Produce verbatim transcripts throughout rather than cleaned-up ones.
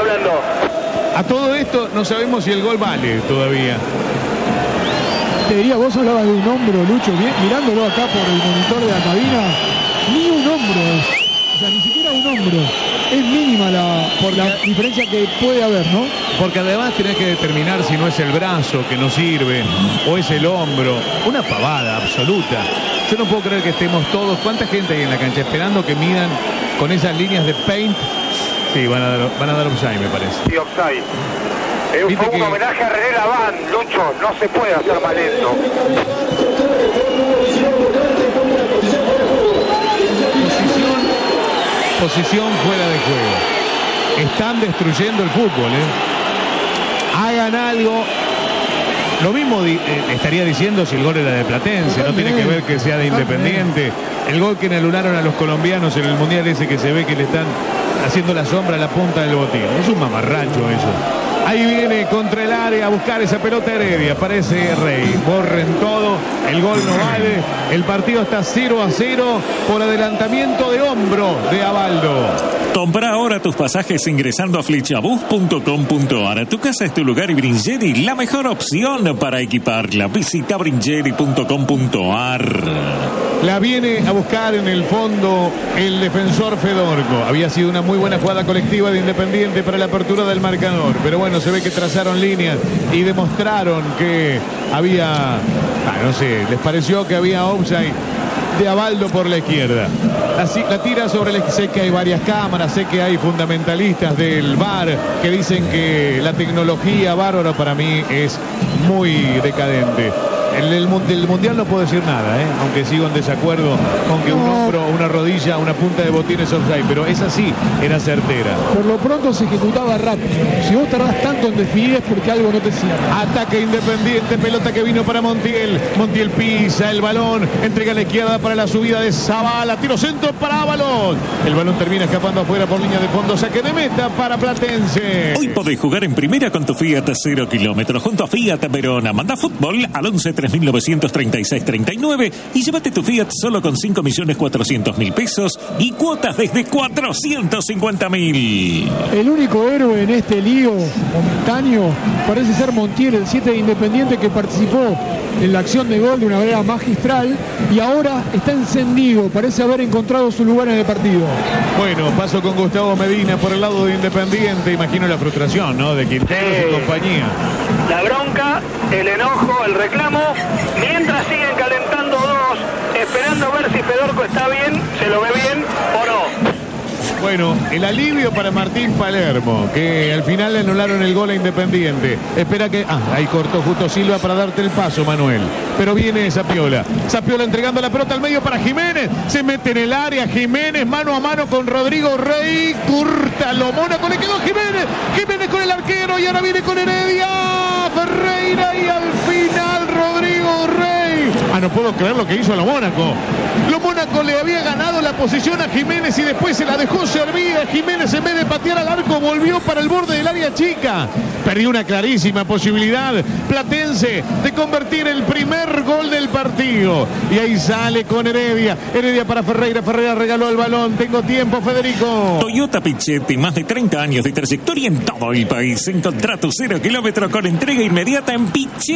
hablando. A todo esto no sabemos si el gol vale todavía. Te diría, vos hablabas de un hombro, Lucho, bien, mirándolo acá por el monitor de la cabina, ni un hombro es. O sea, ni siquiera un hombro. Es mínima la, por la diferencia que puede haber, ¿no? Porque además tenés que determinar si no es el brazo que no sirve o es el hombro. Una pavada absoluta. Yo no puedo creer que estemos todos. ¿Cuánta gente hay en la cancha esperando que midan con esas líneas de paint? Sí, van a dar, van a dar offside, me parece. Sí, offside. Es un, un que... homenaje a René Laván, Lucho. No se puede hacer más lento. Posición, posición fuera de juego. Están destruyendo el fútbol, ¿eh? Hagan algo. Lo mismo di, eh, estaría diciendo si el gol era de Platense. No tiene que ver que sea de Independiente. El gol que anularon a los colombianos en el Mundial ese que se ve que le están haciendo la sombra a la punta del botín. Es un mamarracho eso. Ahí viene contra el área a buscar esa pelota Heredia. Parece Rey. Borren todo. El gol no vale. El partido está cero a cero por adelantamiento de hombro de Abaldo. Compra ahora tus pasajes ingresando a flechabus punto com punto ar. Tu casa es tu lugar y Bringeri la mejor opción para equiparla. Visita bringeri punto com punto ar. La viene a buscar en el fondo el defensor Fedorco. Había sido una muy buena jugada colectiva de Independiente para la apertura del marcador. Pero bueno, se ve que trazaron líneas y demostraron que había, ah, no sé, les pareció que había offside de Abaldo por la izquierda. Así la tira sobre el... Sé que hay varias cámaras, sé que hay fundamentalistas del V A R que dicen que la tecnología bárbara para mí es muy decadente. El, el, el Mundial no puedo decir nada, ¿eh? Aunque sigo en desacuerdo con que no. un hombro, una rodilla, una punta de botín es offside, pero esa sí era certera. Por lo pronto se ejecutaba rápido. Si vos tardás tanto en definir es porque algo no te cierra. Ataque Independiente, pelota que vino para Montiel. Montiel pisa el balón, entrega a la izquierda para la subida de Zavala, tiro centro para Ábalos. El balón termina escapando afuera por línea de fondo, saque de meta para Platense. Hoy podés jugar en primera con tu Fiat cero kilómetros junto a Fiat Verona. Manda fútbol al once tres mil novecientos treinta y seis treinta y nueve y llévate tu Fiat solo con cinco millones cuatrocientos mil pesos y cuotas desde cuatrocientos cincuenta mil. El único héroe en este lío momentáneo parece ser Montiel, el siete de Independiente, que participó en la acción de gol de una manera magistral y ahora está encendido, parece haber encontrado su lugar en el partido. Bueno, paso con Gustavo Medina por el lado de Independiente. Imagino la frustración, ¿no? De Quintero sí. y compañía. La bronca, el enojo, el reclamo, mientras siguen calentando dos, esperando a ver si Fedorco está bien, se lo ve bien o no. Bueno, el alivio para Martín Palermo, que al final le anularon el gol a Independiente. Espera que... Ah, ahí cortó justo Silva para darte el paso, Manuel. Pero viene Zapiola. Zapiola entregando la pelota al medio para Jiménez. Se mete en el área Jiménez, mano a mano con Rodrigo Rey. Curta lo Mónaco, le quedó Jiménez. Jiménez con el arquero y ahora viene con Heredia. Ferreira y al final Rodrigo Rey. Ah, no puedo creer lo que hizo lo Mónaco. Lo Mónaco le había ganado la posición a Jiménez y después se la dejó servida. Jiménez, en vez de patear al arco, volvió para el borde del área chica. Perdió una clarísima posibilidad Platense de convertir el primer gol del partido. Y ahí sale con Heredia. Heredia para Ferreira. Ferreira regaló el balón. Tengo tiempo, Federico. Toyota Pichetti, más de treinta años de trayectoria en todo el país. Encontrá tu cero kilómetro con entrega inmediata en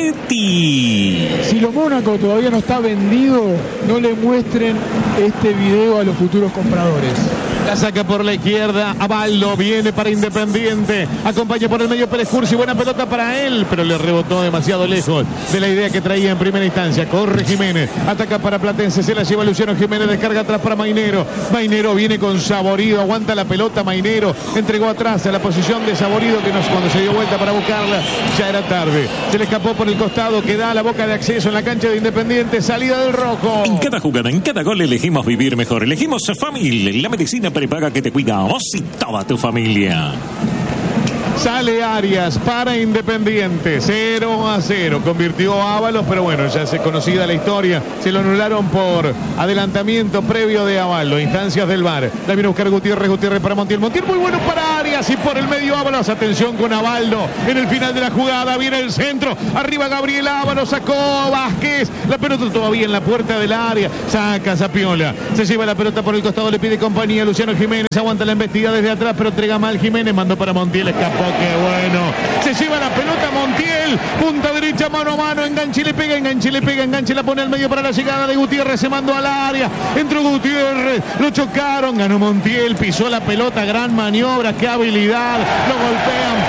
Pichetti. Si lo Mónaco todavía no está vendido, no le muestren este video a los futuros compradores. La saca por la izquierda, Abaldo viene para Independiente, acompaña por el medio Pérez Cursi, buena pelota para él, pero le rebotó demasiado lejos de la idea que traía en primera instancia. Corre Jiménez, ataca para Platense, se la lleva Luciano Jiménez, descarga atrás para Mainero. Mainero viene con Saborido, aguanta la pelota Mainero, entregó atrás a la posición de Saborido, que no, cuando se dio vuelta para buscarla ya era tarde. Se le escapó por el costado, que da la boca de acceso en la cancha de Independiente, salida del rojo. En cada jugada, en cada gol elegimos vivir mejor, elegimos Famil, la medicina prepaga que te cuida a vos y toda tu familia. Sale Arias para Independiente, cero a cero. Convirtió a Ábalos, pero bueno, ya es conocida la historia. Se lo anularon por adelantamiento previo de Ábalos. Instancias del V A R. La viene a buscar Gutiérrez, Gutiérrez para Montiel. Montiel muy bueno para Arias y por el medio Ábalos. Atención con Abaldo. En el final de la jugada viene el centro. Arriba Gabriel Ábalos, sacó Vázquez. La pelota todavía en la puerta del área. Saca Zapiola. Se lleva la pelota por el costado, le pide compañía. Luciano Jiménez aguanta la embestida desde atrás, pero entrega mal Jiménez. Mandó para Montiel, escapó. Qué bueno. Se lleva la pelota Montiel. Punta derecha, mano a mano. Enganche, le pega, enganche, le pega, enganche. La pone al medio para la llegada de Gutiérrez. Se mandó al área. Entró Gutiérrez. Lo chocaron. Ganó Montiel. Pisó la pelota. Gran maniobra. Qué habilidad. Lo golpean.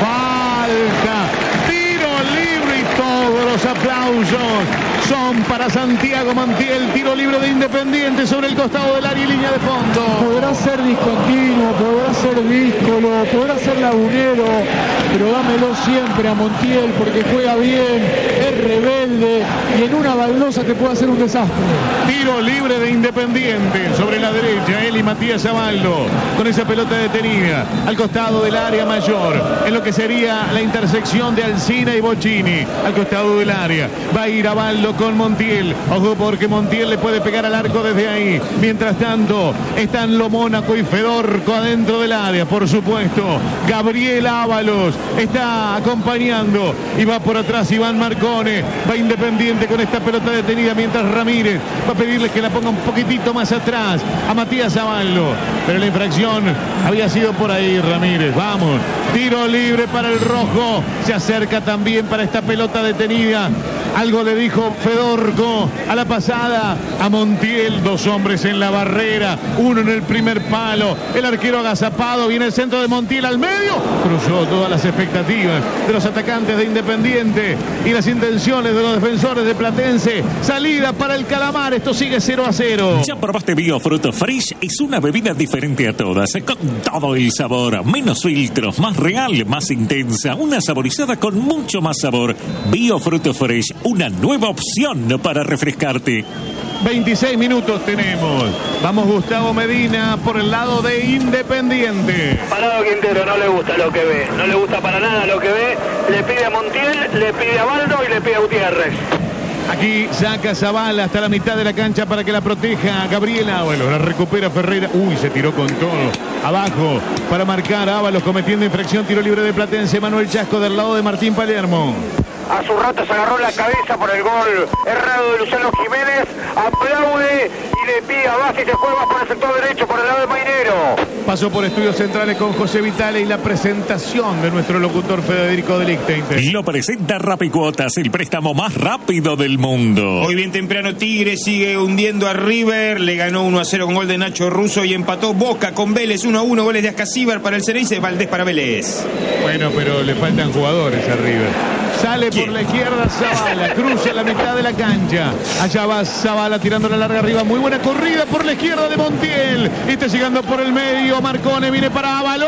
Falta. Tiro libre y todos los aplausos son para Santiago Montiel. Tiro libre de Independiente sobre el costado del área y línea de fondo. Podrá ser discontinuo, podrá ser díscolo, podrá ser lagunero, pero dámelo siempre a Montiel porque juega bien, es rebelde y en una baldosa te puede hacer un desastre. Tiro libre de Independiente sobre la derecha. Él y Matías Abaldo con esa pelota detenida al costado del área mayor, en lo que sería la intersección de Alsina y Bocchini. Al costado del área va a ir Abaldo con Montiel. Ojo porque Montiel le puede pegar al arco desde ahí. Mientras tanto están Lo Mónaco y Fedorco adentro del área. Por supuesto, Gabriel Ábalos está acompañando y va por atrás Iván Marcone. Va Independiente con esta pelota detenida mientras Ramírez va a pedirle que la ponga un poquitito más atrás a Matías Abaldo. Pero la infracción había sido por ahí. Ramírez, vamos. Tiro libre para el rojo. Se acerca también para esta pelota detenida. Algo le dijo Fedorco a la pasada a Montiel. Dos hombres en la barrera, uno en el primer palo. El arquero agazapado. Viene el centro de Montiel al medio. Cruzó todas las expectativas de los atacantes de Independiente y las intenciones de los defensores de Platense. Salida para el Calamar. Esto sigue cero a cero. ¿Ya probaste Biofruto Fresh? Es una bebida diferente a todas, con todo el sabor, menos filtros, más real, más intensa, una saborizada con mucho más sabor. Biofruto Fresh, una nueva opción para refrescarte. veintiséis minutos tenemos. Vamos Gustavo Medina por el lado de Independiente. Parado Quintero, no le gusta lo que ve. No le gusta para nada lo que ve. Le pide a Montiel, le pide a Baldo y le pide a Gutiérrez. Aquí saca Zavala hasta la mitad de la cancha para que la proteja Gabriel Ábalos. La recupera Ferreira. Uy, se tiró con todo. Abajo para marcar a Ábalos cometiendo infracción. Tiro libre de Platense. Manuel Chasco del lado de Martín Palermo. A su rato se agarró la cabeza por el gol errado de Luciano Jiménez. Aplaude y le pide a Vázquez. Se juega por el sector derecho, por el lado de Mainero. Pasó por Estudios Centrales con José Vitale y la presentación de nuestro locutor Federico de Lichtenstein. Lo presenta Rapicuotas, el préstamo más rápido del mundo. Hoy bien temprano Tigre sigue hundiendo a River. Le ganó uno a cero con gol de Nacho Russo y empató Boca con Vélez uno a uno. Goles de Ascasíbar para el Ceneice, Valdés para Vélez. Bueno, pero le faltan jugadores a River. Sale por la izquierda Zavala, cruza la mitad de la cancha. Allá va Zavala tirando la larga arriba. Muy buena corrida por la izquierda de Montiel. Y está llegando por el medio. Marcone viene para Ábalos.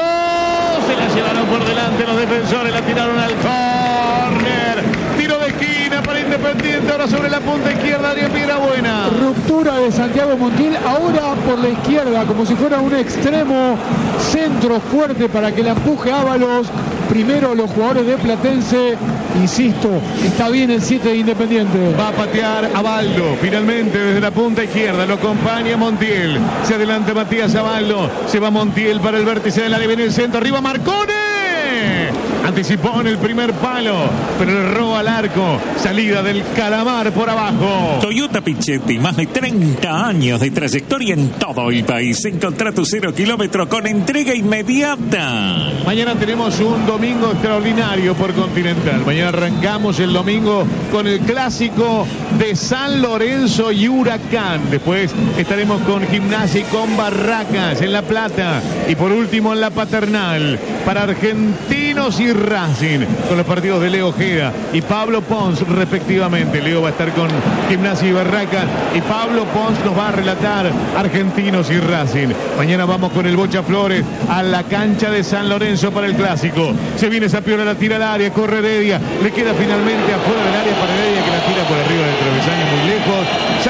Se la llevaron por delante los defensores. La tiraron al córner. Tiro de esquina para Independiente. Ahora sobre la punta izquierda. Adrián Piedrabuena. Ruptura de Santiago Montiel. Ahora por la izquierda, como si fuera un extremo. Centro fuerte para que la empuje Ábalos. Primero los jugadores de Platense. Insisto, está bien el siete de Independiente. Va a patear Abaldo. Finalmente desde la punta izquierda. Lo acompaña Montiel. Se adelanta Matías Abaldo. Se va Montiel para el vértice del área. Viene el centro. Arriba Marcone. Anticipó en el primer palo, pero le roba al arco. Salida del Calamar por abajo. Toyota Pichetti, más de treinta años de trayectoria en todo el país. Encontrá tu cero kilómetro con entrega inmediata. Mañana tenemos un domingo extraordinario por Continental. Mañana arrancamos el domingo con el clásico de San Lorenzo y Huracán. Después estaremos con Gimnasia y con Barracas en La Plata. Y por último en La Paternal para Argentinos y Racing, con los partidos de Leo Ojeda y Pablo Pons respectivamente. Leo va a estar con Gimnasia y Barracas y Pablo Pons nos va a relatar Argentinos y Racing. Mañana vamos con el Bocha Flores a la cancha de San Lorenzo para el clásico. Se viene Zapiola, la tira al área, corre Heredia, le queda finalmente afuera del área para Heredia, que la tira por arriba del travesaño muy lejos. Salida de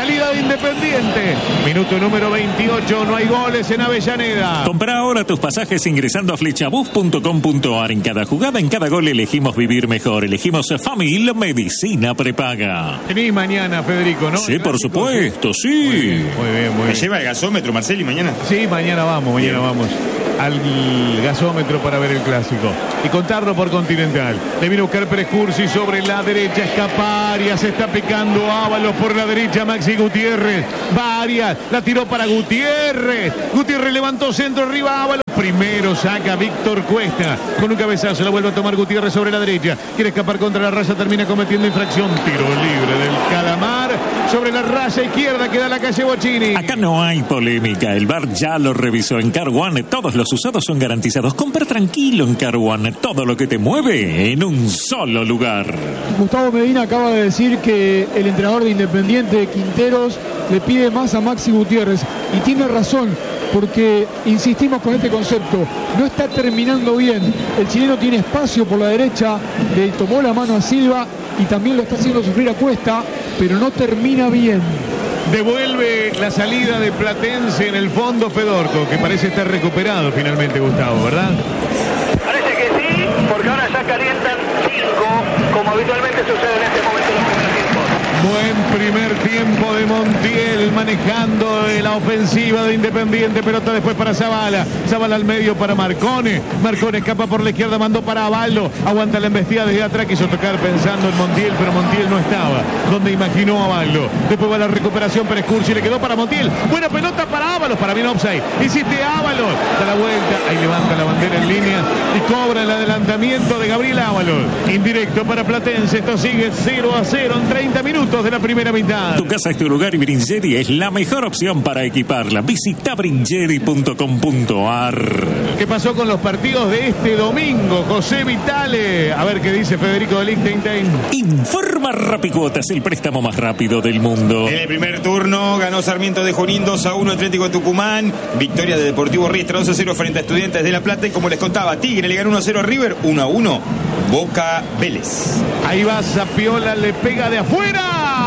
Independiente. Minuto número veintiocho, no hay goles en Avellaneda. Compra ahora tus pasajes ingresando a flechabus punto com punto ar. En cada jugada, en cada gol elegimos vivir mejor. Elegimos Famil Medicina Prepaga. Vení mañana, Federico, ¿no? Sí, por supuesto, sí. Muy bien, muy bien. Muy ¿Me bien. lleva el gasómetro, Marceli, mañana? Sí, mañana vamos, mañana Bien. vamos al gasómetro para ver el clásico y contarlo por Continental. Le viene a buscar Pérez Cursi sobre la derecha, escapa Arias, se está picando Ábalos por la derecha, Maxi Gutiérrez, va Arias, la tiró para Gutiérrez, Gutiérrez levantó centro arriba, Ábalos, primero saca Víctor Cuesta, con un cabezazo la vuelve a tomar Gutiérrez sobre la derecha, quiere escapar contra la raya, termina cometiendo infracción, tiro libre del Calamar, sobre la raya izquierda queda la calle Bocini. Acá no hay polémica, el V A R ya lo revisó en Car One, todos los usados son garantizados. Compra tranquilo en Car One, todo lo que te mueve en un solo lugar. Gustavo Medina acaba de decir que el entrenador de Independiente, Quinteros, le pide más a Maxi Gutiérrez. Y tiene razón, porque insistimos con este concepto. No está terminando bien. El chileno tiene espacio por la derecha, le tomó la mano a Silva y también lo está haciendo sufrir a Cuesta, pero no termina bien. Devuelve la salida de Platense en el fondo Fedorco, que parece estar recuperado finalmente, Gustavo, ¿verdad? Parece que sí, porque ahora ya calientan cinco, como habitualmente sucede en este momento en los primeros tiempos. Buen primer tiempo de Montiel manejando la ofensiva de Independiente, pelota después para Zavala, Zavala al medio para Marcone, Marcone escapa por la izquierda, mandó para Abaldo, aguanta la embestida desde atrás, quiso tocar pensando en Montiel, pero Montiel no estaba donde imaginó Abaldo, después va la recuperación Pérez Cursi, le quedó para Montiel, buena pelota para Ábalos, para bien offside, hiciste Ábalos, da la vuelta, ahí levanta la bandera en línea y cobra el adelantamiento de Gabriel Ábalos, indirecto para Platense, esto sigue cero a cero en treinta minutos de la primera mitad. Tu casa es tu lugar y Bringeri es la mejor opción para equiparla. Visita bringeri punto com punto ar. ¿Qué pasó con los partidos de este domingo? José Vitale. A ver qué dice Federico de Liechtenstein. Informa Rapicuotas, el préstamo más rápido del mundo. En el primer turno ganó Sarmiento de Junín dos a uno Atlético de Tucumán. Victoria de Deportivo Riestra dos a cero frente a Estudiantes de La Plata. Y como les contaba, Tigre le ganó uno a cero a River, uno a uno Boca Vélez. Ahí va Zapiola, le pega de afuera.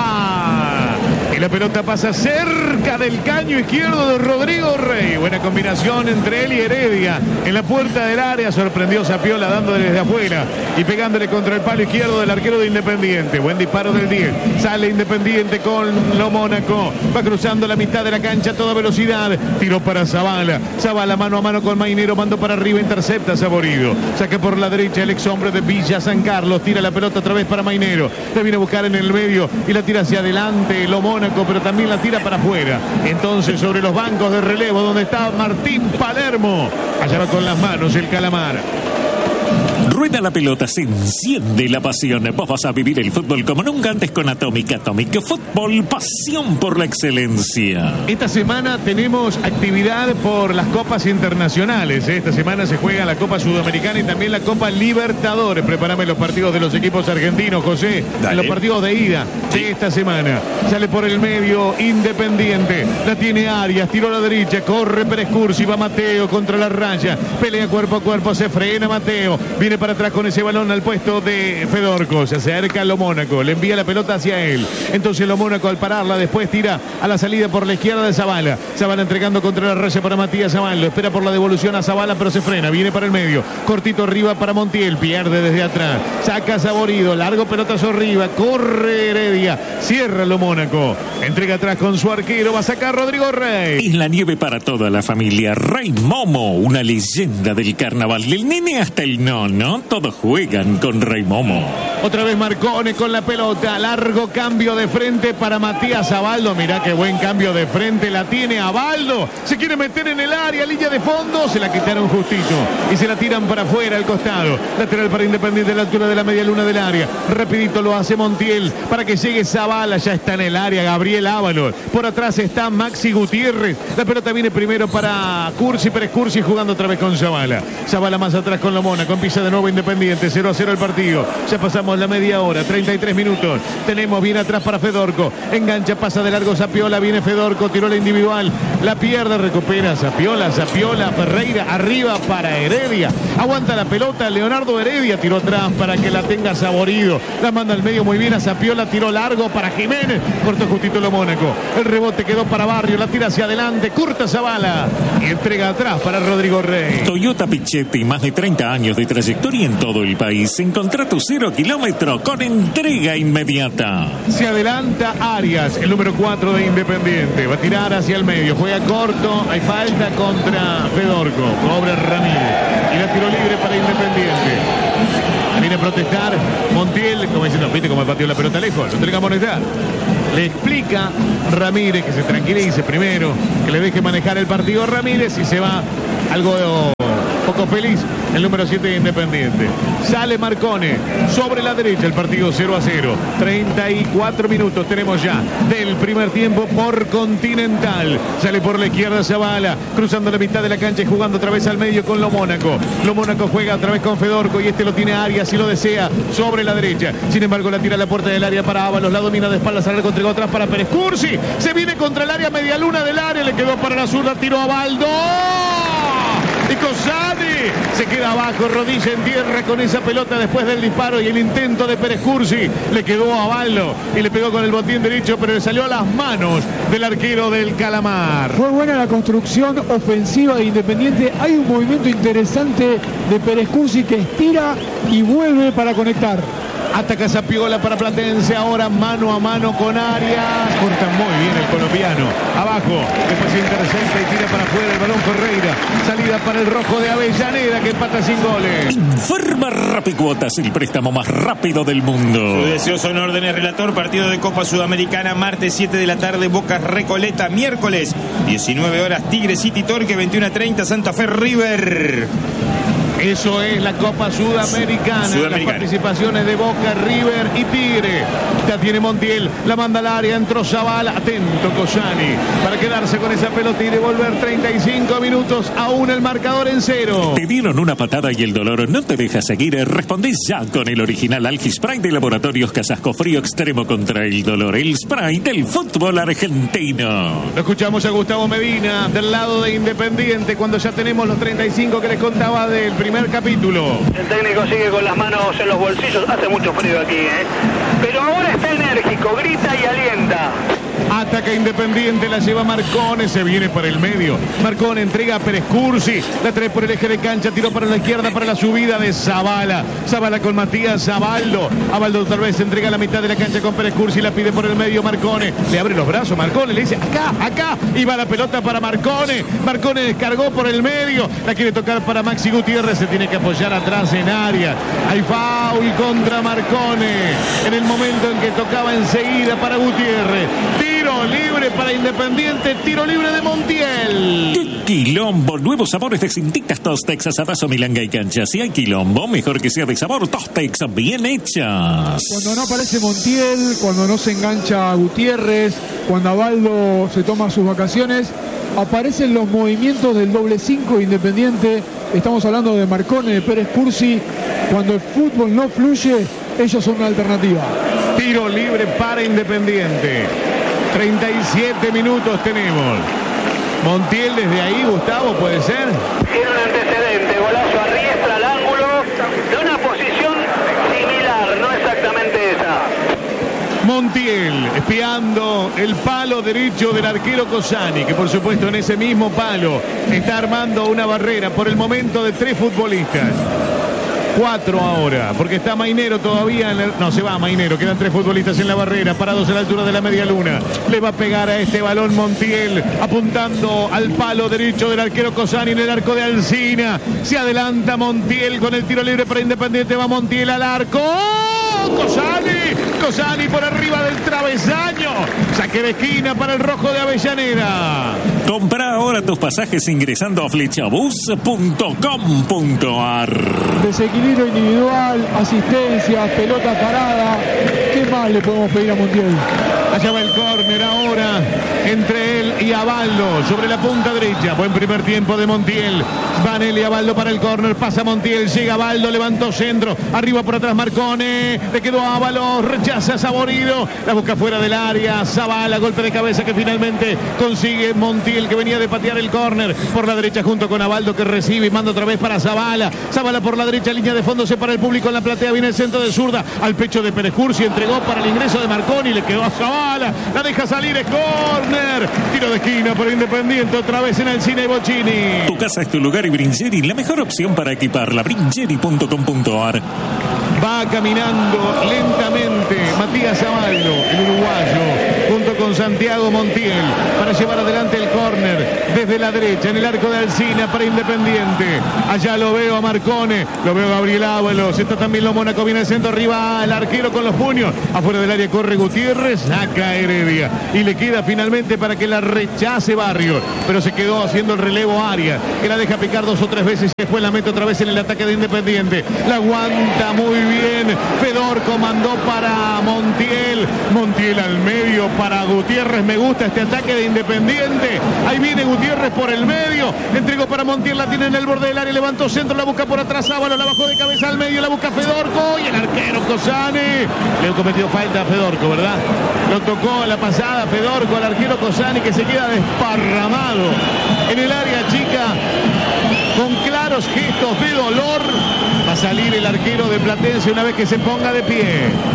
Y la pelota pasa cerca del caño izquierdo de Rodrigo Rey. Buena combinación entre él y Heredia. En la puerta del área sorprendió Zapiola dándole desde afuera y pegándole contra el palo izquierdo del arquero de Independiente. Buen disparo del diez. Sale Independiente con lo Mónaco. Va cruzando la mitad de la cancha a toda velocidad. Tiró para Zavala. Zavala mano a mano con Mainero. Mandó para arriba. Intercepta Saborido. Saca por la derecha el ex hombre de Villa San Carlos. Tira la pelota otra vez para Mainero. Le viene a buscar en el medio y la tira hacia adelante. Lo Mónaco, pero también la tira para afuera. Entonces sobre los bancos de relevo donde está Martín Palermo. Allá va con las manos el Calamar. Rueda la pelota, se enciende la pasión. Vos vas a vivir el fútbol como nunca antes con Atomic. Atomic Fútbol, pasión por la excelencia. Esta semana tenemos actividad por las copas internacionales. Esta semana se juega la Copa Sudamericana y también la Copa Libertadores. Prepárame los partidos de los equipos argentinos, José. Dale. Los partidos de ida de esta semana. Sale por el medio Independiente. La tiene Arias, tiró a la derecha, corre Pérez Cursi, va Mateo contra la raya. Pelea cuerpo a cuerpo, se frena Mateo. Viene para atrás con ese balón al puesto de Fedorco. Se acerca a Lo Mónaco. Le envía la pelota hacia él. Entonces Lo Mónaco al pararla después tira a la salida por la izquierda de Zavala. Zavala entregando contra la raya para Matías Zavala. Lo espera por la devolución a Zavala, pero se frena. Viene para el medio. Cortito arriba para Montiel. Pierde desde atrás. Saca Saborido. Largo pelotazo arriba. Corre Heredia. Cierra Lo Mónaco. Entrega atrás con su arquero. Va a sacar Rodrigo Rey. Es la nieve para toda la familia. Rey Momo, una leyenda del carnaval. Del nene hasta el nono, todos juegan con Rey Momo. Otra vez Marcone con la pelota. Largo cambio de frente para Matías Abaldo. Mirá qué buen cambio de frente. La tiene Abaldo. Se quiere meter en el área. Línea de fondo. Se la quitaron justito. Y se la tiran para afuera al costado. Lateral para Independiente a la altura de la media luna del área. Rapidito lo hace Montiel. Para que llegue Zavala. Ya está en el área Gabriel Ábalos. Por atrás está Maxi Gutiérrez. La pelota viene primero para Cursi. Pérez Cursi jugando otra vez con Zavala. Zavala más atrás con Lo Mónaco. Empieza de nuevo nuevo Independiente. cero a cero el partido. Ya pasamos la media hora, treinta y tres minutos. Tenemos bien atrás para Fedorco. Engancha, pasa de largo Zapiola. Viene Fedorco, tiró la individual. La pierde, recupera Zapiola. Zapiola, Ferreira, arriba para Heredia. Aguanta la pelota Leonardo Heredia. Tiró atrás para que la tenga Saborido. La manda al medio muy bien a Zapiola. Tiró largo para Jiménez. Cortó justito lo Mónaco. El rebote quedó para Barrio. La tira hacia adelante. Curta Zavala. Y entrega atrás para Rodrigo Rey. Toyota Pichetti, más de treinta años de trayectoria en todo el país. Encontrá tu cero kilómetro con entrega inmediata. Se adelanta Arias, el número cuatro de Independiente. Va a tirar hacia el medio. Juega corto. Hay falta contra Fedorco. Cobra Ramírez. Y la tiro libre para Independiente. Viene a protestar Montiel, como diciendo, viste cómo pateó la pelota lejos, lo tenga que amonestar. Le explica Ramírez que se tranquilice primero, que le deje manejar el partido Ramírez y se va algo poco feliz el número siete de Independiente. Sale Marcone sobre la derecha, el partido cero a cero. treinta y cuatro minutos tenemos ya del primer tiempo por Continental. Sale por la izquierda Zavala, cruzando la mitad de la cancha y jugando otra vez al medio con Lo Mónaco. Lo Mónaco juega otra vez con Fedorco y este lo tiene Arias si lo desea sobre la derecha. Sin embargo la tira a la puerta del área para Ábalos, la domina de espaldas al arco, entregó atrás para Pérez Cursi. Se viene contra el área, media luna del área, le quedó para la zurda, tiró a Baldo. Y Cosani se queda abajo, rodilla en tierra con esa pelota después del disparo y el intento de Pérez Cursi. Le quedó a Baldo y le pegó con el botín derecho, pero le salió a las manos del arquero del Calamar. Fue buena la construcción ofensiva de Independiente. Hay un movimiento interesante de Pérez Cursi que estira y vuelve para conectar. Ataca Zapiola para Platense, ahora mano a mano con Arias. Corta muy bien el colombiano. Abajo, después se intercepta y tira para afuera el balón Ferreira. Salida para el rojo de Avellaneda que empata sin goles. Informa Rapicuotas, el préstamo más rápido del mundo. Sus deseos son órdenes, relator. Partido de Copa Sudamericana, martes siete de la tarde, Boca Recoleta. Miércoles diecinueve horas, Tigre City Torque, veintiuno a treinta, Santa Fe River. Eso es la Copa Sudamericana. Sudamericana. Las participaciones de Boca, River y Tigre. Ya tiene Montiel, la manda al área, entró Zavala. Atento Cosani para quedarse con esa pelota y devolver. Treinta y cinco minutos, aún el marcador en cero. Te dieron una patada y el dolor no te deja seguir. Respondés ya con el original Algispray de Laboratorios Casasco Frío Extremo contra el dolor. El spray del fútbol argentino. Lo escuchamos a Gustavo Medina del lado de Independiente cuando ya tenemos los treinta y cinco que les contaba del primer capítulo. El técnico sigue con las manos en los bolsillos. Hace mucho frío aquí, ¿eh? Pero ahora está enérgico, grita y alienta. Ataca Independiente, la lleva Marcone, se viene para el medio. Marcone entrega a Pérez Cursi, la trae por el eje de cancha, tiró para la izquierda para la subida de Zavala. Zavala con Matías Abaldo. Abaldo otra vez entrega la mitad de la cancha con Pérez Cursi, la pide por el medio Marcone. Le abre los brazos Marcone, le dice acá, acá. Y va la pelota para Marcone. Marcone descargó por el medio, la quiere tocar para Maxi Gutiérrez, se tiene que apoyar atrás en área. Hay foul contra Marcone. En el momento en que tocaba enseguida para Gutiérrez. Tiro libre para Independiente, tiro libre de Montiel. ¡Qué quilombo! Nuevos sabores de Cintitas Tostex, asadazo, milanga y cancha. Si hay quilombo, mejor que sea de sabor Tostex bien hechas. Cuando no aparece Montiel, cuando no se engancha Gutiérrez, cuando Abaldo se toma sus vacaciones, aparecen los movimientos del doble cinco Independiente. Estamos hablando de Marcone, de Pérez Cursi. Cuando el fútbol no fluye, ellos son una alternativa. Tiro libre para Independiente. treinta y siete minutos tenemos. Montiel desde ahí, Gustavo, ¿puede ser? Tiene un antecedente, golazo a Riestra al ángulo, de una posición similar, no exactamente esa. Montiel espiando el palo derecho del arquero Cosani, que por supuesto en ese mismo palo está armando una barrera por el momento de tres futbolistas. Cuatro ahora, porque está Mainero todavía en el... No, se va Mainero, quedan tres futbolistas en la barrera, parados a la altura de la media luna. Le va a pegar a este balón Montiel, apuntando al palo derecho del arquero Cosani en el arco de Alsina. Se adelanta Montiel con el tiro libre para Independiente, va Montiel al arco. Cosani. Cosani por arriba del travesaño. Saque de esquina para el rojo de Avellaneda. Compra ahora tus pasajes ingresando a flechabus punto com punto ar. Desequilibrio individual, asistencia, pelota parada. ¿Qué más le podemos pedir a Montiel? Allá va el córner ahora entre él y Abaldo sobre la punta derecha. Buen primer tiempo de Montiel. Van él y Abaldo para el córner. Pasa Montiel, llega Abaldo, levantó centro. Arriba por atrás Marcone. Le quedó a Ábalos, rechaza Saborido. La busca fuera del área. Zabala, golpe de cabeza que finalmente consigue Montiel, que venía de patear el córner. Por la derecha junto con Abaldo, que recibe y manda otra vez para Zabala. Zabala por la derecha, línea de fondo, se para el público en la platea. Viene el centro de zurda al pecho de Pérez Cursi. Entregó para el ingreso de Marconi. Le quedó a Zabala. La deja salir, es córner. Tiro de esquina por Independiente, otra vez en Alcina y Bocchini. Tu casa es tu lugar y Bringeri, la mejor opción para equiparla. Bringeri punto com punto ar. Va caminando lentamente Matías Abaldo, el uruguayo, junto con Santiago Montiel, para llevar adelante el córner desde la derecha en el arco de Alcina para Independiente. Allá lo veo a Marcone, lo veo a Gabriel Ábalos, está también lo Mónaco, viene el centro, arriba el arquero con los puños, afuera del área corre Gutiérrez, saca Heredia y le queda finalmente para que la rechace Barrio, pero se quedó haciendo el relevo Arias, que la deja picar dos o tres veces y después la mete otra vez en el ataque de Independiente. La aguanta muy bien Fedorco, mandó para Montiel, Montiel al medio para Gutiérrez. Me gusta este ataque de Independiente. Ahí viene Gutiérrez por el medio, entregó para Montiel, la tiene en el borde del área, levantó centro, la busca por atrás Ábalos, la bajó de cabeza al medio, la busca Fedorco y el arquero Cosani le cometió falta a Fedorco, ¿verdad? Lo tocó a la pasada Fedorco al arquero Cosani, que se queda desparramado en el área chica con claros gestos de dolor. Va a salir el arquero de Platense una vez que se ponga de pie.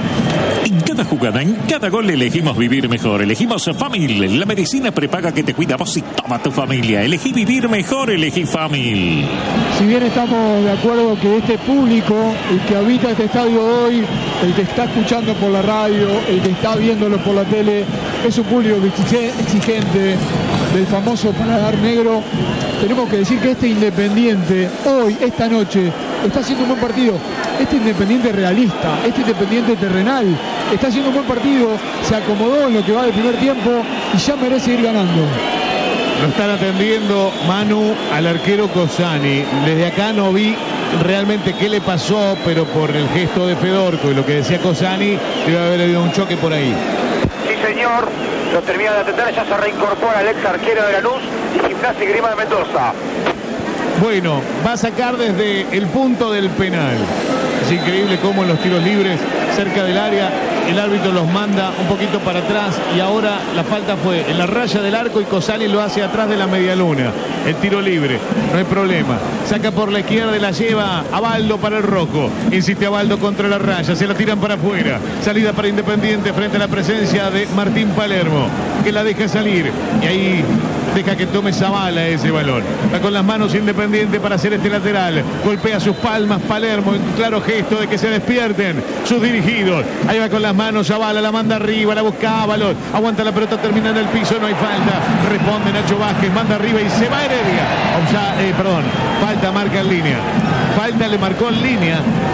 En cada jugada, en cada gol elegimos vivir mejor. Elegimos Famil, la medicina prepaga que te cuida a vos y toda tu familia. Elegí vivir mejor, elegí Famil. Si bien estamos de acuerdo que este público, el que habita este estadio hoy, el que está escuchando por la radio, el que está viéndolo por la tele, es un público exigente del famoso paladar negro, tenemos que decir que este Independiente, hoy, esta noche, está haciendo un buen partido. Este Independiente realista, este Independiente terrenal, está haciendo un buen partido, se acomodó en lo que va del primer tiempo y ya merece ir ganando. Lo están atendiendo, Manu, al arquero Cosani. Desde acá no vi realmente qué le pasó, pero por el gesto de Fedorco y lo que decía Cosani, debe haber habido un choque por ahí. Sí, señor. Lo termina de atender, ya se reincorpora el ex arquero de Lanús y Gimnasia y Grima de Mendoza. Bueno, va a sacar desde el punto del penal. Es increíble cómo en los tiros libres cerca del área el árbitro los manda un poquito para atrás y ahora la falta fue en la raya del arco y Cosani lo hace atrás de la medialuna. El tiro libre, no hay problema. Saca por la izquierda y la lleva Abaldo para el Roco. Insiste Abaldo contra la raya, se la tiran para afuera. Salida para Independiente frente a la presencia de Martín Palermo, que la deja salir y ahí deja que tome Zabala ese balón. Va con las manos Independiente para hacer este lateral. Golpea sus palmas Palermo en claro gesto de que se despierten sus dirigidos. Ahí va con las manos Zabala, la manda arriba, la busca Ábalos. Aguanta la pelota, termina en el piso, no hay falta. Responde Nacho Vázquez, manda arriba y se va Heredia. O sea, eh, perdón, falta marca en línea. Falta le marcó en línea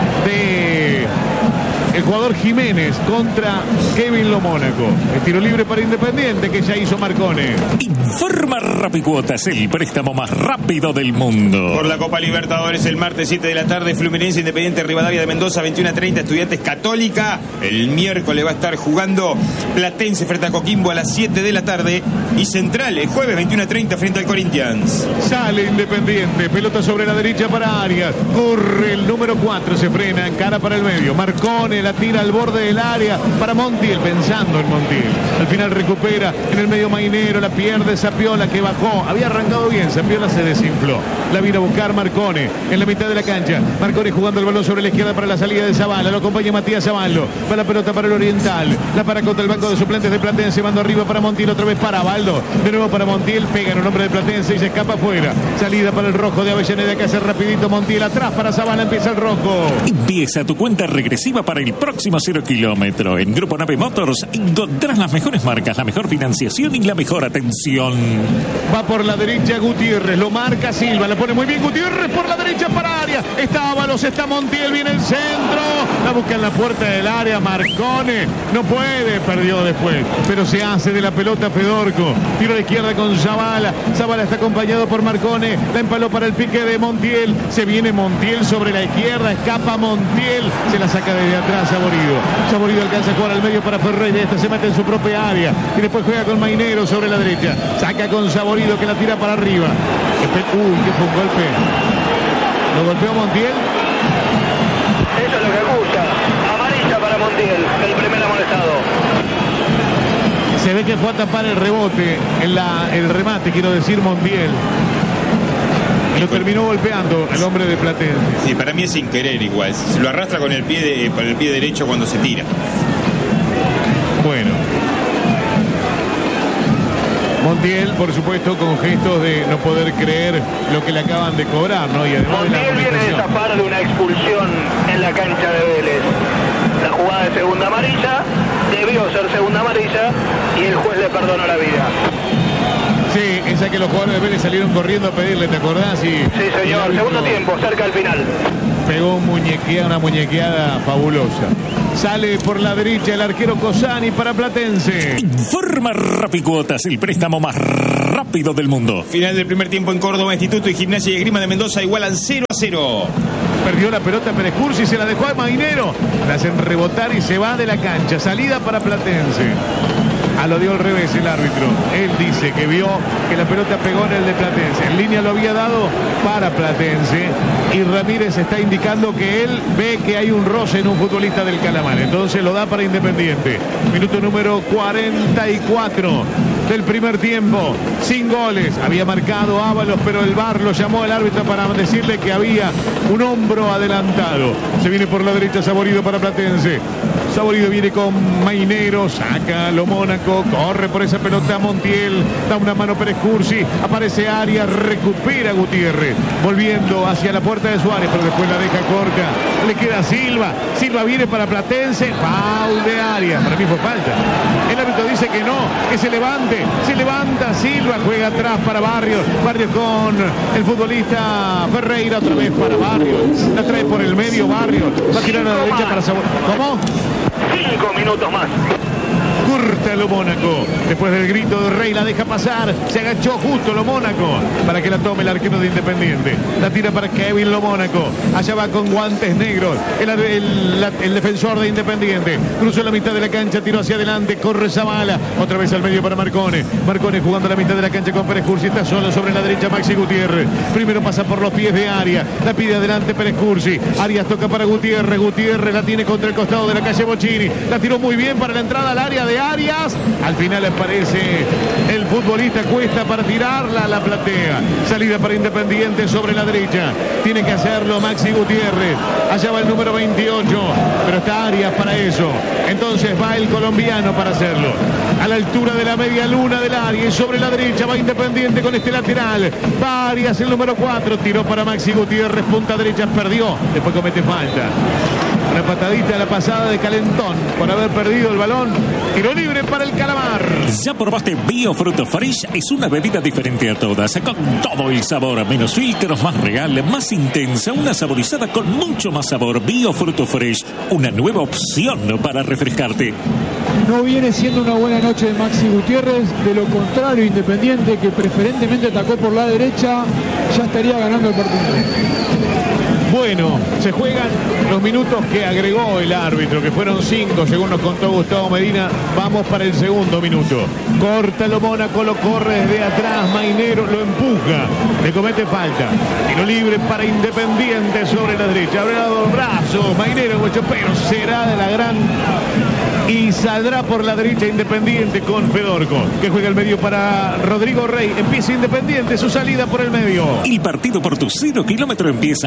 de el jugador Jiménez contra Kevin Lo Mónaco. El tiro libre para Independiente que ya hizo Marcone. Informa Rapicuotas, el préstamo más rápido del mundo. Por la Copa Libertadores el martes siete de la tarde, Fluminense Independiente Rivadavia de Mendoza, veintiuno a treinta, Estudiantes Católica. El miércoles va a estar jugando Platense frente a Coquimbo a las siete de la tarde. Y Central el jueves veintiuno a treinta frente al Corinthians. Sale Independiente, pelota sobre la derecha para Arias. Corre el número cuatro, se frena, encara para el medio. Marcone la tira al borde del área para Montiel, pensando en Montiel. Al final recupera en el medio Mainero, la pierde Sapiola que bajó. Había arrancado bien, Sapiola se desinfló. La vino a buscar Marcone en la mitad de la cancha. Marcone jugando el balón sobre la izquierda para la salida de Zabala. Lo acompaña Matías Zaballo. Va la pelota para el Oriental. La para contra el banco de suplentes de Platense. Mando arriba para Montiel, otra vez para Abaldo. De nuevo para Montiel. Pega en un hombre de Platense y se escapa afuera. Salida para el rojo de Avellaneda que hace rapidito Montiel. Atrás para Zabala, empieza el rojo. Empieza tu cuenta regresiva para el próximo cero kilómetro. En Grupo Nave Motors encontrarás las mejores marcas, la mejor financiación y la mejor atención. Va por la derecha Gutiérrez, lo marca Silva, la pone muy bien Gutiérrez por la derecha para área. Está Ábalos, está Montiel, viene el centro. La busca en la puerta del área, Marcone. No puede, perdió después. Pero se hace de la pelota Fedorco. Tiro de izquierda con Zavala. Zavala está acompañado por Marcone. La empaló para el pique de Montiel. Se viene Montiel sobre la izquierda. Escapa Montiel. Se la saca desde atrás Saborido. Saborido alcanza a jugar al medio para Ferreira. Esta se mete en su propia área. Y después juega con Mainero sobre la derecha. Saca con Saborido que la tira para arriba. Uy, que fue un golpe. Lo golpeó Montiel. Eso es lo que gusta. Amarilla para Montiel, el primer amonestado. Se ve que fue a tapar el rebote, en la, el remate, quiero decir, Montiel. Lo terminó golpeando el hombre de Platense. Sí, para mí es sin querer igual. Lo arrastra con el pie, de, con el pie derecho cuando se tira. Bueno. Montiel, por supuesto, con gestos de no poder creer lo que le acaban de cobrar, ¿no? Y además Montiel de viene de zafar de una expulsión en la cancha de Vélez. La jugada de segunda amarilla, debió ser segunda amarilla y el juez le perdonó la vida. Sí, esa que los jugadores de Vélez salieron corriendo a pedirle, ¿te acordás? Y, sí, señor, segundo tiempo, cerca al final. Pegó un muñequeada, una muñequeada fabulosa. Sale por la derecha el arquero Cosani para Platense. Informa Rapicuotas, el préstamo más rápido del mundo. Final del primer tiempo en Córdoba, Instituto y Gimnasia y Esgrima de Mendoza igualan cero a cero. Perdió la pelota Pérez Cursi, se la dejó a Mainero. La hacen rebotar y se va de la cancha. Salida para Platense. Ah, lo dio al revés el árbitro. Él dice que vio que la pelota pegó en el de Platense. En línea lo había dado para Platense. Y Ramírez está indicando que él ve que hay un roce en un futbolista del Calamar. Entonces lo da para Independiente. Minuto número cuarenta y cuatro del primer tiempo. Sin goles. Había marcado Ábalos, pero el V A R lo llamó al árbitro para decirle que había un hombro adelantado. Se viene por la derecha Saborido para Platense. Saborido viene con Mainero. Saca lo Mónaco. Corre por esa pelota Montiel. Da una mano Pérez Cursi. Aparece Arias. Recupera Gutiérrez. Volviendo hacia la puerta de Suárez, pero después la deja corta. Le queda Silva. Silva viene para Platense. Foul de Arias. Para mí fue falta. El árbitro dice que no, que se levante. Se levanta Silva. Juega atrás para Barrios. Barrios con el futbolista Ferreira. Otra vez para Barrios. La trae por el medio Barrios. Va a tirar a la derecha para Sabor. ¿Cómo? Cinco minutos más. Corta lo Mónaco. Después del grito de Rey la deja pasar. Se agachó justo lo Mónaco para que la tome el arquero de Independiente. La tira para Kevin lo Mónaco. Allá va con guantes negros. El, el, la, el defensor de Independiente. Cruzó la mitad de la cancha. Tiró hacia adelante. Corre Zavala. Otra vez al medio para Marcone. Marcone jugando la mitad de la cancha con Pérez Cursi. Está solo sobre la derecha Maxi Gutiérrez. Primero pasa por los pies de Arias. La pide adelante Pérez Cursi. Arias toca para Gutiérrez. Gutiérrez la tiene contra el costado de la calle Bocini. La tiró muy bien para la entrada al área de Arias. Al final aparece el futbolista Cuesta para tirarla a la platea. Salida para Independiente sobre la derecha. Tiene que hacerlo Maxi Gutiérrez. Allá va el número veintiocho. Pero está Arias para eso. Entonces va el colombiano para hacerlo. A la altura de la media luna del área. Y sobre la derecha va Independiente con este lateral. Va Arias el número cuatro. Tiró para Maxi Gutiérrez. Punta derecha perdió. Después comete falta. Una patadita a la pasada de Calentón por haber perdido el balón. Tiro libre para el Calamar. ¿Ya probaste Biofruto Fresh? Es una bebida diferente a todas, con todo el sabor, menos filtros, más real, más intensa, una saborizada con mucho más sabor. Biofruto Fresh, una nueva opción para refrescarte. No viene siendo una buena noche de Maxi Gutiérrez, de lo contrario Independiente, que preferentemente atacó por la derecha, ya estaría ganando el partido. Bueno, se juegan los minutos que agregó el árbitro, que fueron cinco, según nos contó Gustavo Medina. Vamos para el segundo minuto. Corta lo Mónaco, lo corre desde atrás. Mainero lo empuja, le comete falta. Tiro libre para Independiente sobre la derecha. Abre los brazos, Mainero, pero será de la gran... Y saldrá por la derecha Independiente con Fedorco, que juega el medio para Rodrigo Rey. Empieza Independiente, su salida por el medio. El partido por tu cero kilómetro empieza hoy.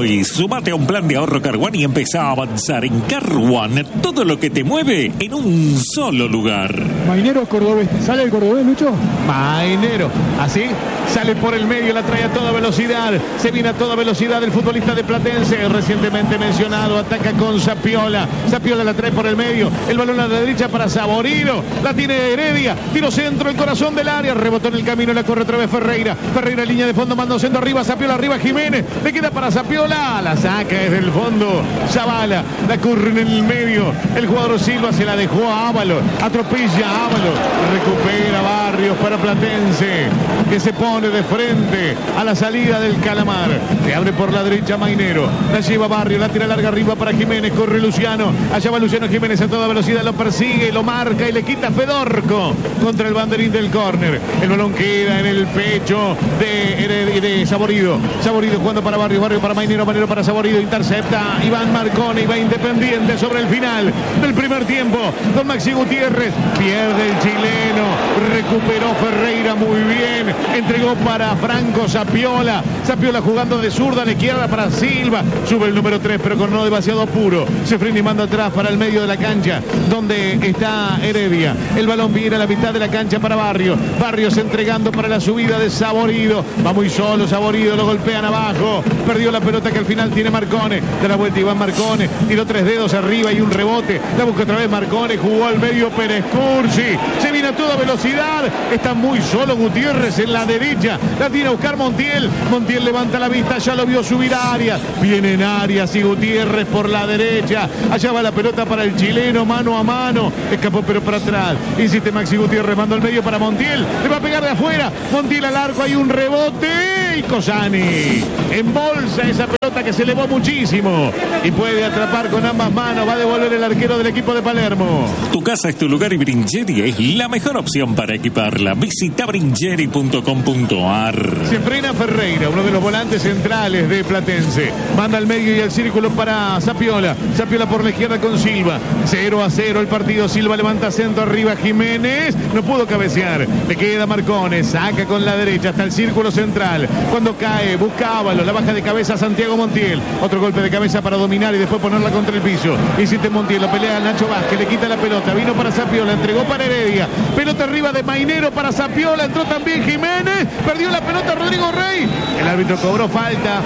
hoy. Sumate a un plan de ahorro Car One y empezá a avanzar. En Car One, todo lo que te mueve en un solo lugar. Mainero cordobés. ¿Sale el cordobés, Lucho? Mainero, así, sale por el medio, la trae a toda velocidad. Se viene a toda velocidad el futbolista de Platense, recientemente mencionado. Ataca con Zapiola. Zapiola la trae por el medio. El balón a la derecha para Saborido. La tiene Heredia. Tiro centro, el corazón del área. Rebotó en el camino, la corre otra vez Ferreira. Ferreira, línea de fondo, mando centro arriba. Zapiola arriba, Jiménez. Le queda para Zapiola. La saca desde el fondo. Zavala. La corre en el medio. El jugador Silva se la dejó a Ábalos. Atropella a Ábalos. Recupera Barrios para Platense, que se pone de frente a la salida del Calamar. Le abre por la derecha Mainero. La lleva Barrios. La tira larga arriba para Jiménez. Corre Luciano. Allá va Luciano Jiménez a toda velocidad. Lo persigue, lo marca y le quita Fedorco contra el banderín del córner. El balón queda en el pecho de, de, de Saborido. Saborido jugando para Barrio, Barrio para Mainero, Mainero para Saborido. Intercepta Iván Marcone y va Independiente sobre el final del primer tiempo. Don Maxi Gutiérrez pierde el chileno. Recuperó Ferreira muy bien. Entregó para Franco Zapiola. Zapiola jugando de zurda a la izquierda para Silva. Sube el número tres, pero con no demasiado apuro. Se frena y manda atrás para el medio de la cancha, donde está Heredia. El balón viene a la mitad de la cancha para Barrios. Barrios entregando para la subida de Saborido. Va muy solo Saborido, lo golpean abajo. Perdió la pelota que al final tiene Marcone. Da la vuelta Iván Marcone. Tiró tres dedos arriba y un rebote. La busca otra vez Marcone. Jugó al medio Pérez Cursi. Se viene a toda velocidad. Está muy solo Gutiérrez en la derecha. La tiene a buscar Montiel. Montiel levanta la vista. Ya lo vio subir a Arias. Vienen Arias y Gutiérrez por la derecha. Allá va la pelota para el chileno. Mano a mano. Escapó pero para atrás. Insiste Maxi Gutiérrez. Mando al medio para Montiel. Le va a pegar de afuera. Montiel al arco. Hay un rebote. Y Cosani embolsa esa pelota que se elevó muchísimo. Y puede atrapar con ambas manos. Va a devolver el arquero del equipo de Palermo. Tu casa es tu lugar y Bringeri es la mejor opción para equiparla. Visita bringeri punto com punto ar. Se frena Ferreira, uno de los volantes centrales de Platense. Manda al medio y al círculo para Zapiola. Zapiola por la izquierda con Silva. cero a cero el partido. Silva levanta centro arriba. Jiménez no pudo cabecear. Le queda Marcone. Saca con la derecha hasta el círculo central. Cuando cae, busca Ábalos. La baja de cabeza Santiago Montiel. Otro golpe de cabeza para dominar y después ponerla contra el piso. Insiste Montiel. Lo pelea Nacho Vázquez. Le quita la pelota. Vino para Zapiola. Entregó para Heredia. Pelota arriba de Mainero para Zapiola. Entró también Jiménez. Perdió la pelota Rodrigo Rey. El árbitro cobró falta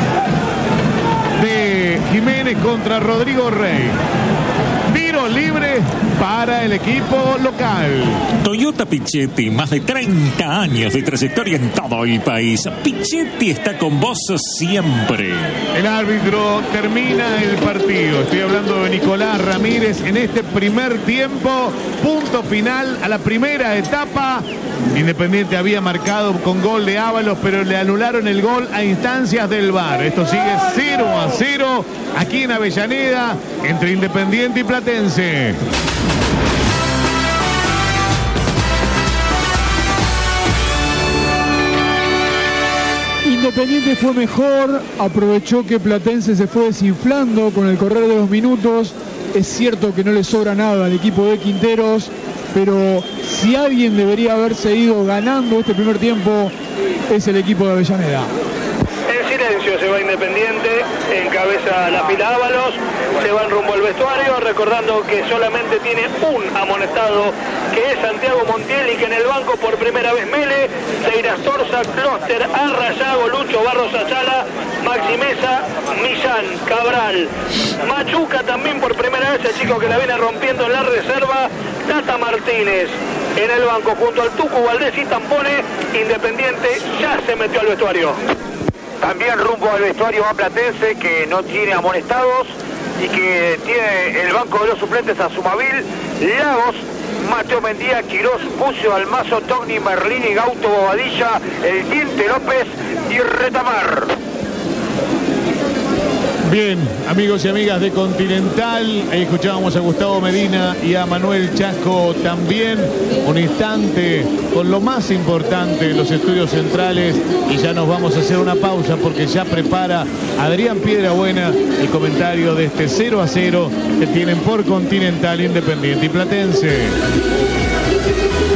de Jiménez contra Rodrigo Rey. Tiro libre para el equipo local. Toyota Pichetti, más de treinta años de trayectoria en todo el país. Pichetti está con vos siempre. El árbitro termina el partido. Estoy hablando de Nicolás Ramírez en este primer tiempo. Punto final a la primera etapa. Independiente había marcado con gol de Ábalos, pero le anularon el gol a instancias del V A R. Esto sigue cero a cero aquí en Avellaneda entre Independiente y Platense. Independiente fue mejor, aprovechó que Platense se fue desinflando con el correr de los minutos. Es cierto que no le sobra nada al equipo de Quinteros, pero si alguien debería haberse ido ganando este primer tiempo es el equipo de Avellaneda. En silencio se va Independiente, encabeza la fila Ábalos, se van rumbo al vestuario, recordando que solamente tiene un amonestado, que es Santiago Montiel, y que en el banco por primera vez Mele, Seiras Torza, Clóster, Arrayago, Lucho Barros Ayala, Maxi Mesa, Millán, Cabral, Machuca también por primera vez, el chico que la viene rompiendo en la reserva, Tata Martínez en el banco junto al Tucu Valdés y Tampone. Independiente ya se metió al vestuario. También rumbo al vestuario va Platense, que no tiene amonestados y que tiene el banco de los suplentes a Sumavil, Lagos, Mateo Mendía, Quirós, Bucio, Almazo, Togni, Merlini, Gauto, Bobadilla, El Diente López y Retamar. Bien, amigos y amigas de Continental, ahí escuchábamos a Gustavo Medina y a Manuel Chasco también. Un instante con lo más importante en los estudios centrales y ya nos vamos a hacer una pausa porque ya prepara Adrián Piedrabuena el comentario de este cero a cero que tienen por Continental, Independiente y Platense.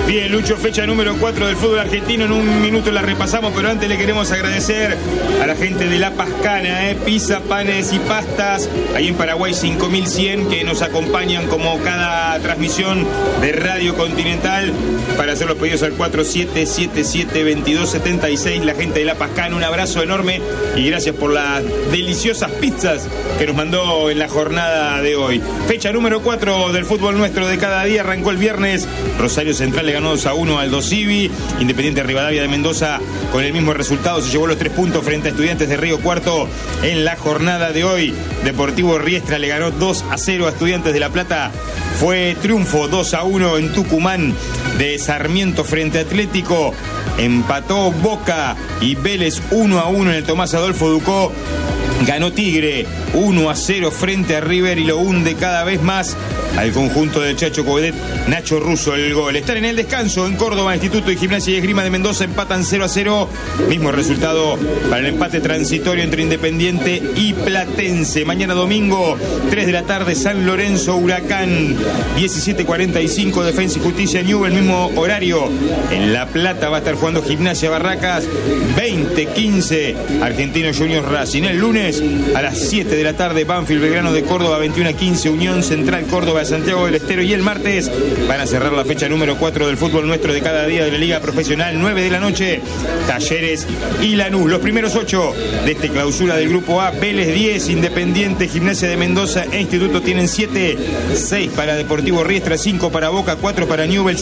Bien, Lucho, fecha número cuatro del fútbol argentino. En un minuto la repasamos, pero antes le queremos agradecer a la gente de La Pascana, ¿eh? Pizza, panes y pastas, ahí en Paraguay cinco mil cien, que nos acompañan como cada transmisión de Radio Continental para hacer los pedidos al cuatro siete siete siete, veintidós setenta y seis. La gente de La Pascana, un abrazo enorme y gracias por las deliciosas pizzas que nos mandó en la jornada de hoy. Fecha número cuatro del fútbol nuestro de cada día. Arrancó el viernes. Rosario Central le ganó dos a uno al Dosivi. Independiente Rivadavia de Mendoza con el mismo resultado se llevó los tres puntos frente a Estudiantes de Río Cuarto en la jornada de hoy. Deportivo Riestra le ganó dos a cero a Estudiantes de La Plata. Fue triunfo dos a uno en Tucumán de Sarmiento frente a Atlético. Empató Boca y Vélez uno a uno en el Tomás Adolfo Ducó. Ganó Tigre uno a cero frente a River y lo hunde cada vez más al conjunto del Chacho Covedet. Nacho Russo el gol. Están en el descanso en Córdoba. Instituto de Gimnasia y Esgrima de Mendoza empatan cero a cero. Mismo resultado para el empate transitorio entre Independiente y Platense. Mañana domingo, tres de la tarde, San Lorenzo Huracán. diecisiete cuarenta y cinco, Defensa y Justicia Newell, el mismo horario. En La Plata va a estar jugando Gimnasia Barracas. veinte quince, Argentinos Juniors Racing. El lunes a las siete de la tarde, Banfield Belgrano de Córdoba. veintiuno quince, Unión Central Córdoba de Santiago del Estero. Y el martes van a cerrar la fecha número cuatro del fútbol nuestro de cada día de la Liga Profesional. nueve de la noche, Talleres y Lanús. Los primeros ocho de esta clausura del Grupo A. Vélez diez, Independiente, Gimnasia de Mendoza e Instituto tienen siete. seis para Deportivo Riestra, cinco para Boca, cuatro para Newell's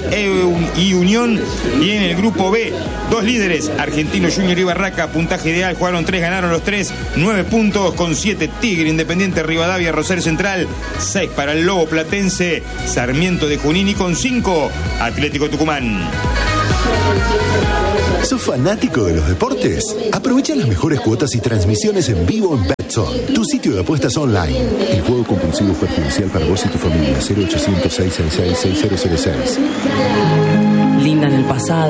y Unión. Y en el Grupo B, dos líderes, Argentino Junior y Barraca. Puntaje ideal, jugaron tres, ganaron los tres. nueve puntos con siete. Tigre, Independiente Rivadavia, Rosario Central. seis para el Lobo Platense, Sarmiento de Junín y con cinco, Atlético Tucumán. ¿Sos fanático de los deportes? Aprovecha las mejores cuotas y transmisiones en vivo en BetZone, tu sitio de apuestas online. El juego compulsivo es perjudicial para vos y tu familia. cero ochocientos, seiscientos sesenta y seis, seis cero cero seis. Linda en el pasado,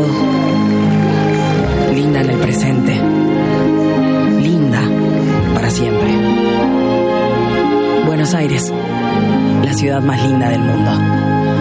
linda en el presente, linda para siempre. Buenos Aires, la ciudad más linda del mundo.